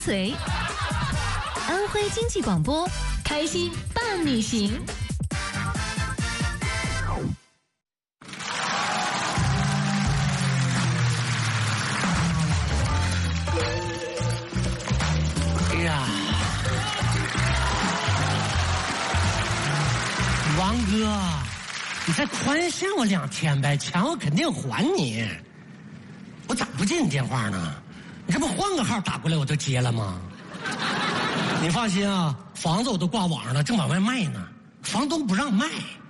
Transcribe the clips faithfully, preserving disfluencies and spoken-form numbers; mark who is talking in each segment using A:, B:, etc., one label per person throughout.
A: 随安徽经济广播，开心伴你行。
B: 哎呀，王哥，你再宽限我两天呗，钱我肯定还你。我咋不接你电话呢？你这不换个号打过来我就接了吗？你放心啊，房子我都挂网上了，正往外卖呢，房东不让卖。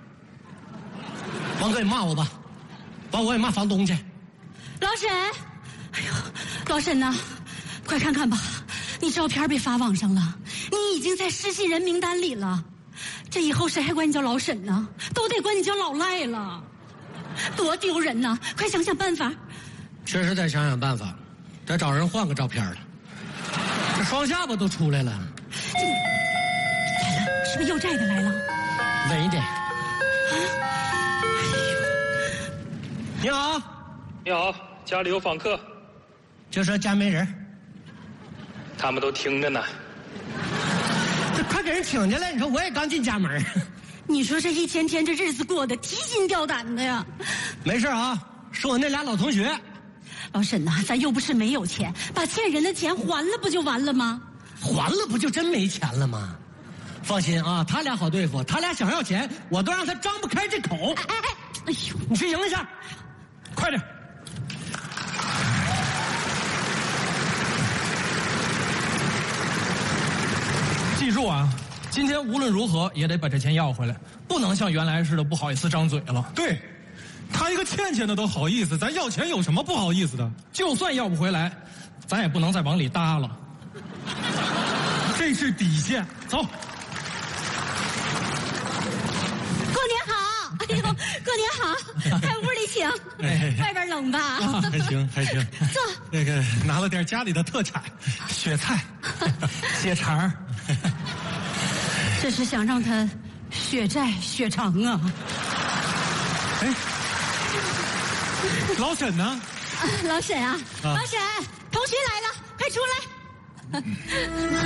B: 王哥，你骂我吧，完我也骂房东去。
C: 老沈，哎呦，老沈呐，快看看吧，你照片被发网上了，你已经在失信人名单里了。这以后谁还管你叫老沈呢？都得管你叫老赖了，多丢人呐！快想想办法。
B: 确实得想想办法，得找人换个照片了。这双下巴都出来了。
C: 这来了，是不是要债的来了？
B: 稳一点。
C: 啊！
B: 你好，
D: 你好，家里有访客。
B: 就说家没人。
D: 他们都听着呢。
B: 这快给人请进来！你说我也刚进家门。
C: 你说这一天天这日子过得提心吊胆的呀。
B: 没事啊，是我那俩老同学。
C: 老沈呐，咱又不是没有钱，把欠人的钱还了不就完了吗？
B: 还了不就真没钱了吗？放心啊，他俩好对付，他俩想要钱，我都让他张不开这口。
C: 哎哎哎！哎呦，
B: 你去赢一下，快点！
E: 记住啊，今天无论如何也得把这钱要回来，不能像原来似的不好意思张嘴了。
F: 对。他一个欠钱的都好意思，咱要钱有什么不好意思的？
E: 就算要不回来，咱也不能再往里搭了。
F: 这是底线。走。
C: 过年好！哎呦，过年好！快屋里请。
F: 哎、
C: 外边冷吧？
F: 啊、还行还行。
C: 坐。
F: 那个拿了点家里的特产，雪菜、血肠。
C: 这是想让他血债血偿啊！
F: 哎。老沈呢？
C: 啊、老沈啊，啊老沈，同学来了，快出来！